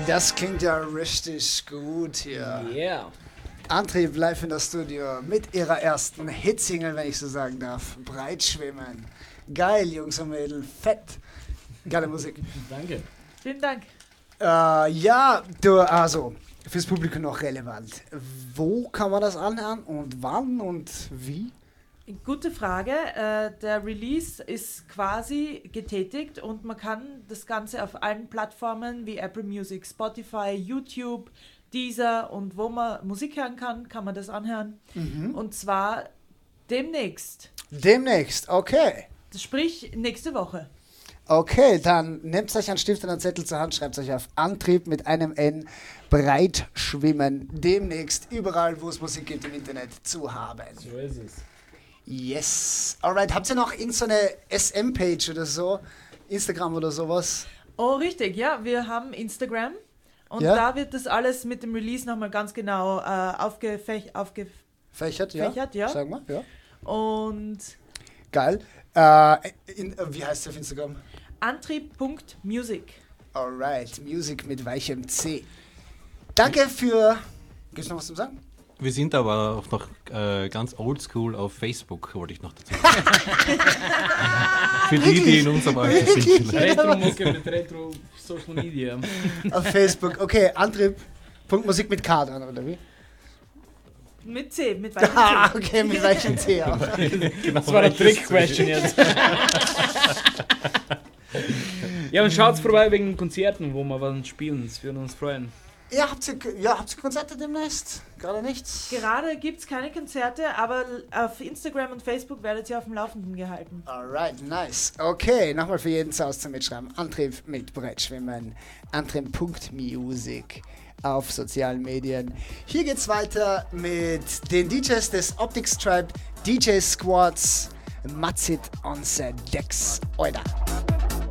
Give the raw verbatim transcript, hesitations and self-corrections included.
das klingt ja richtig gut hier. Yeah. Antrieb live in das Studio mit ihrer ersten Hitsingle, wenn ich so sagen darf. Breitschwimmen. Geil, Jungs und Mädels. Fett. Geile Musik. Danke. Vielen Dank. Äh, ja, du, also, fürs Publikum noch relevant. Wo kann man das anhören und wann und wie? Gute Frage. Äh, der Release ist quasi getätigt und man kann das Ganze auf allen Plattformen wie Apple Music, Spotify, YouTube, Deezer und wo man Musik hören kann, kann man das anhören. Mhm. Und zwar demnächst. Demnächst, okay. Sprich, nächste Woche. Okay, dann nehmt euch einen Stift und einen Zettel zur Hand, schreibt euch auf Antrieb mit einem N, Breitschwimmen, demnächst überall, wo es Musik gibt im Internet zu haben. So ist es. Yes. Alright, habt ihr noch irgendeine so S M-Page oder so? Instagram oder sowas? Oh, richtig, ja. Wir haben Instagram und Ja? da wird das alles mit dem Release nochmal ganz genau äh, aufgefächert. Aufge Fächert, ja? Fächert, ja. Sag mal, ja. und Geil. Äh, in, wie heißt es auf Instagram? Antrieb Punkt Music. Alright, Music mit weichem C. Danke für... Gibt's noch was zu sagen? Wir sind aber auch noch äh, ganz oldschool auf Facebook, wollte ich noch dazu sagen. Für die, die in unserem Alter sind. vielleicht. Retro-Mucke mit Retro-Social Media. Auf Facebook. Okay, Antrieb. Punkt Musik mit K dann, oder wie? Mit C, mit weichem Ah, C. okay, mit weichem C auch. Genau, Das war eine Trick-Question jetzt. Ja, und schaut vorbei wegen Konzerten, wo wir was spielen. Das würden uns freuen. Ja, habt ihr, ja, habt ihr Konzerte demnächst? Gerade nichts? Gerade gibt es keine Konzerte, aber auf Instagram und Facebook werdet ihr auf dem Laufenden gehalten. Alright, nice. Okay, nochmal für jeden zu Hause zum Mitschreiben. Antrieb mit Brettschwimmen. Antrieb Punkt Music auf sozialen Medien. Hier geht's weiter mit den D Js des Optics Tribe, D J Squads, Matzit on the Decks. Oida.